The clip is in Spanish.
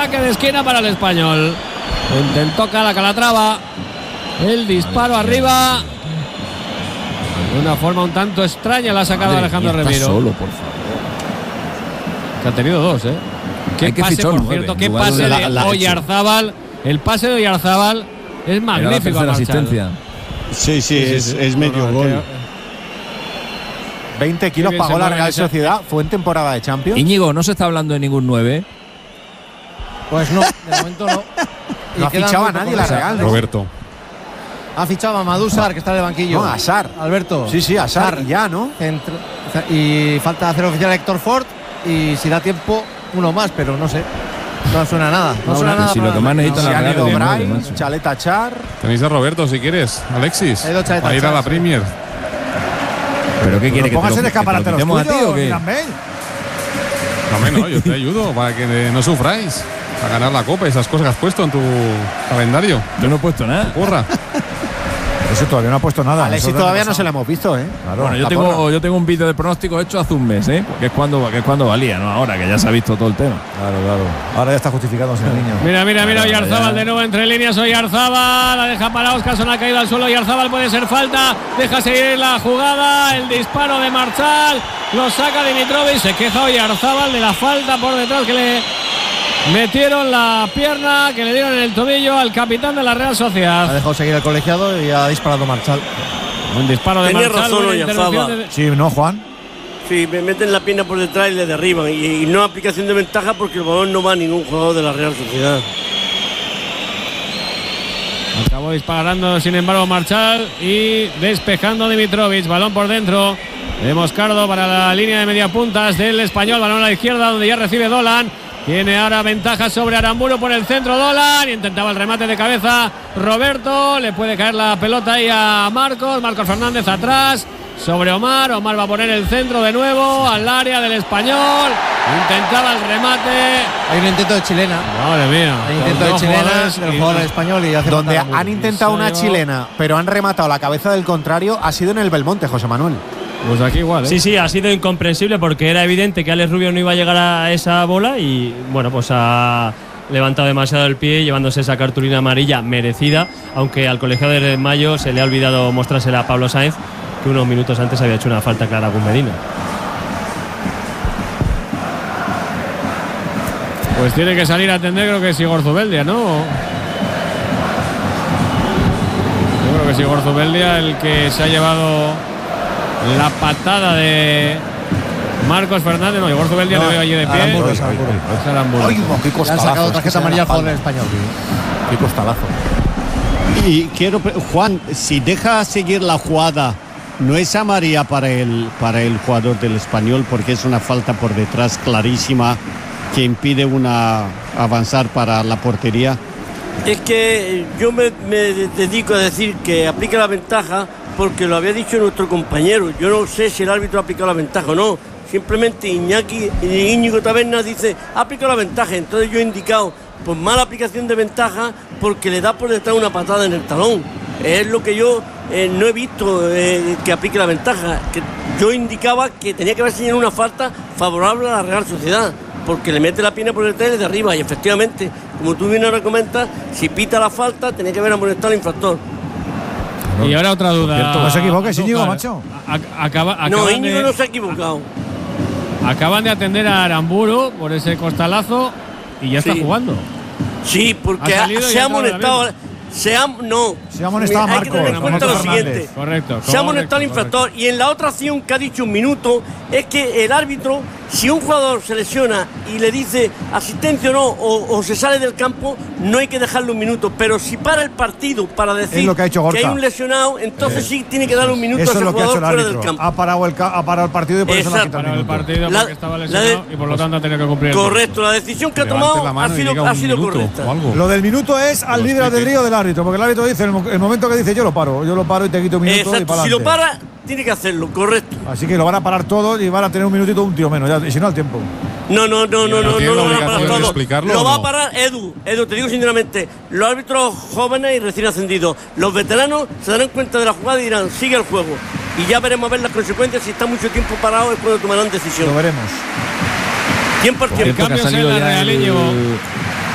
saque de esquina para el Español. Intentó Calatrava el disparo arriba. De una forma un tanto extraña la ha sacado Alejandro Remiro. Solo, por favor. Que ha tenido dos, Qué pase, por cierto, qué pase de Oyarzábal. El pase de Oyarzábal es magnífico. La asistencia. Sí, es medio gol. 20 kilos pagó la Real Sociedad. Fue en temporada de Champions. Íñigo, no se está hablando de ningún 9. Pues no, de momento no. No ha fichado a nadie la Real, ¿no? Roberto. Ha fichado a Madusar, que está de banquillo. No, a Sar. Alberto. Sí, a Sar. Y ya, ¿no? Y falta hacer oficial a Héctor Ford. Y si da tiempo, uno más, pero no sé. No suena nada. No suena nada. Si lo que más necesita la Real es Brian, Chaleta Char. Tenéis a Roberto si quieres, Alexis. Para ir a la Premier. ¿Pero qué quiere que pongas el escaparate los tuyos, o qué? No, yo te ayudo para que no sufráis. A ganar la Copa, esas cosas que has puesto en tu calendario. Yo no he puesto nada. Porra. Eso todavía no ha puesto nada. Alexis todavía no se lo hemos visto, Claro, bueno, yo tengo un vídeo de pronóstico hecho hace un mes, que es cuando valía, ¿no? Ahora que ya se ha visto todo el tema. Claro. Ahora ya está justificado ese niño. Mira, Oyarzábal de nuevo entre líneas. Oyarzábal la deja para Óscarson, ha caído al suelo. Oyarzábal puede ser falta. Deja seguir la jugada. El disparo de Marchal. Lo saca Dimitrovic. Se queja Oyarzábal de la falta por detrás que le metieron la pierna, que le dieron en el tobillo al capitán de la Real Sociedad. Ha dejado seguir el colegiado y ha disparado Marchal. Un disparo de Tenía Marchal. razón Oyarzábal. Sí, ¿no, Juan? Sí, me meten la pierna por detrás y le derriban. Y no aplicación de ventaja porque el balón no va a ningún jugador de la Real Sociedad. Acabó disparando, sin embargo, Marchal y despejando Dimitrovic. Balón por dentro de Moscardo para la línea de media puntas del Español. Balón a la izquierda donde ya recibe Dolan. Tiene ahora ventaja sobre Aramburu por el centro. Dolan intentaba el remate de cabeza. Roberto, le puede caer la pelota ahí a Marcos Fernández atrás sobre Omar. Omar va a poner el centro de nuevo al área del Español. Intentaba el remate. Hay un intento de chilena. Madre mía. Hay un intento de chilena del jugador español y hace donde falta han intentado una chilena, pero han rematado la cabeza del contrario, ha sido en el Belmonte, José Manuel. Pues aquí igual, Sí, ha sido incomprensible porque era evidente que Alex Rubio no iba a llegar a esa bola y bueno, pues ha levantado demasiado el pie llevándose esa cartulina amarilla merecida, aunque al colegiado de Mayo se le ha olvidado mostrársela a Pablo Sainz, que unos minutos antes había hecho una falta clara con Medina. Pues tiene que salir a atender, creo que es Igor Zubeldia, ¿no? Yo creo que es Igor Zubeldia el que se ha llevado la patada de Marcos Fernández. No, Igor Zubeldia le veo allí de pie. Aramburu. Qué costalazo. Le ha sacado tarjeta amarilla al jugador español. Qué costalazo. Y quiero, Juan, si deja seguir la jugada, no es amarilla para el jugador del Español, porque es una falta por detrás clarísima que impide avanzar para la portería. Es que yo me dedico a decir que aplica la ventaja porque lo había dicho nuestro compañero. Yo no sé si el árbitro ha aplicado la ventaja o no. Simplemente Íñigo Tabernas dice, ha aplicado la ventaja. Entonces yo he indicado, pues mala aplicación de ventaja porque le da por detrás una patada en el talón. Es lo que yo no he visto que aplique la ventaja. Que yo indicaba que tenía que haber señalado una falta favorable a la Real Sociedad, porque le mete la pierna por detrás y desde arriba. Y efectivamente, como tú bien ahora comentas, si pita la falta, tenía que haber amonestado al infractor. Y ahora otra duda. No se equivoques, Íñigo, macho. No, Íñigo no se ha equivocado. Acaban de atender a Aramburu por ese costalazo y ya está jugando. Sí, porque se ha amonestado. Se ha amonestado a Marcos. Hay que tener en cuenta lo siguiente. Correcto. Se ha amonestado al infractor. Y en la otra acción que ha dicho un minuto, es que el árbitro, si un jugador se lesiona y le dice asistencia o no, o se sale del campo, no hay que dejarle un minuto. Pero si para el partido para decir lo que, que hay un lesionado, entonces sí tiene que darle un minuto a ese jugador fuera del campo. Ha parado el partido y por eso le ha quitado el partido porque estaba lesionado y por lo tanto ha tenido que cumplir. Correcto, la decisión que ha tomado ha sido correcta. Lo del minuto es al libre albedrío del árbitro, porque el árbitro dice, el momento que dice yo lo paro y te quito un minuto. Exacto, y para si lo para, tiene que hacerlo, correcto. Así que lo van a parar todos y van a tener un minutito un tío menos, y si no al tiempo. No lo van a parar todo. Lo va a no? parar Edu, te digo sinceramente, los árbitros jóvenes y recién ascendidos, los veteranos se darán cuenta de la jugada y dirán, sigue el juego. Y ya veremos a ver las consecuencias. Si está mucho tiempo parado es cuando tomarán decisión. Lo veremos. Tiempo al tiempo. Cambios en la Real,